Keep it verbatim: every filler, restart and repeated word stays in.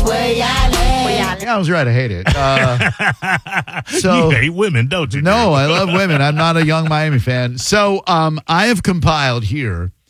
Yeah, I was right. I hate it. Uh, so you hate women, don't you? No, I love women. I'm not a Young Miami fan. So um, I have compiled here